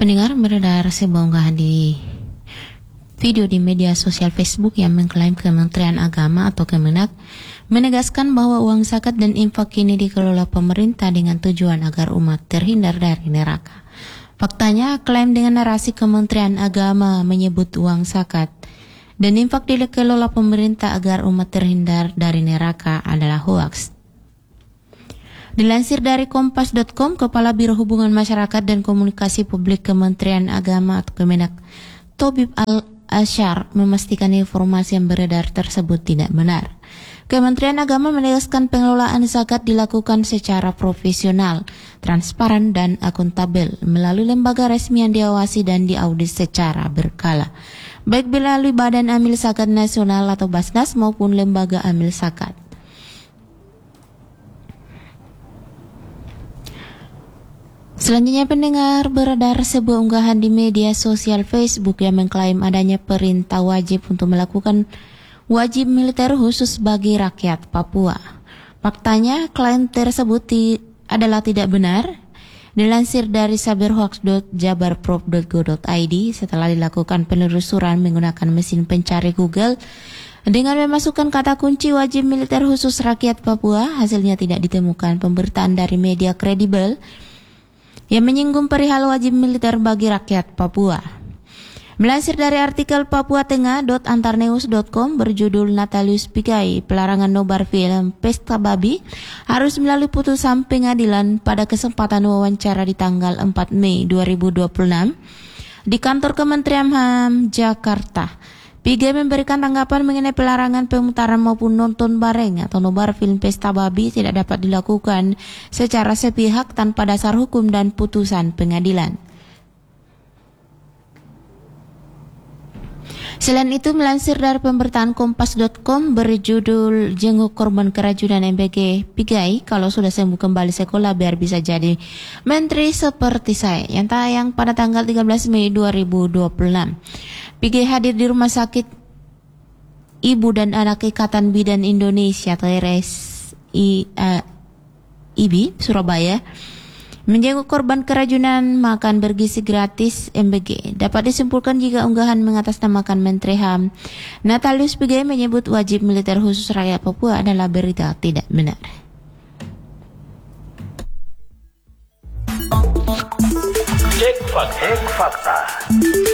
Pendengar, beredar sebuah unggahan di video di media sosial Facebook yang mengklaim Kementerian Agama atau Kemenak menegaskan bahwa uang zakat dan infak kini dikelola pemerintah dengan tujuan agar umat terhindar dari neraka. Faktanya, klaim dengan narasi Kementerian Agama menyebut uang zakat dan infak dikelola pemerintah agar umat terhindar dari neraka adalah hoaks. Dilansir dari kompas.com, Kepala Biro Hubungan Masyarakat dan Komunikasi Publik Kementerian Agama atau Kemenak, Tobib Al-Asyar, memastikan informasi yang beredar tersebut tidak benar. Kementerian Agama menegaskan pengelolaan zakat dilakukan secara profesional, transparan dan akuntabel melalui lembaga resmi yang diawasi dan diaudit secara berkala, baik melalui Badan Amil Zakat Nasional atau Basnas maupun Lembaga Amil Zakat. Selanjutnya, pendengar, beredar sebuah unggahan di media sosial Facebook yang mengklaim adanya perintah wajib untuk melakukan wajib militer khusus bagi rakyat Papua. Faktanya, klaim tersebut adalah tidak benar. Dilansir dari saberhoax.jabarprov.go.id, setelah dilakukan penelusuran menggunakan mesin pencari Google dengan memasukkan kata kunci wajib militer khusus rakyat Papua, hasilnya tidak ditemukan pemberitaan dari media kredibel yang menyinggung perihal wajib militer bagi rakyat Papua. Melansir dari artikel papuatengah.antarnews.com berjudul Natalius Pigai, pelarangan nobar film Pesta Babi harus melalui putusan pengadilan pada kesempatan wawancara di tanggal 4 Mei 2026 di kantor Kementerian HAM Jakarta. Pigai memberikan tanggapan mengenai pelarangan pemutaran maupun nonton bareng atau nobar film Pesta Babi tidak dapat dilakukan secara sepihak tanpa dasar hukum dan putusan pengadilan. Selain itu, melansir dari pemberitaan kompas.com berjudul Jenguk Korban Keracunan MBG Pigai, kalau sudah sembuh kembali sekolah biar bisa jadi menteri seperti saya, yang tayang pada tanggal 13 Mei 2026. Pigai hadir di Rumah Sakit Ibu dan Anak Ikatan Bidan Indonesia atau RSIB Surabaya, menjenguk korban keracunan makan bergizi gratis MBG. Dapat disimpulkan jika unggahan mengatasnamakan Menteri HAM Natalius Pigai menyebut wajib militer khusus rakyat Papua adalah berita tidak benar. Cek fakta.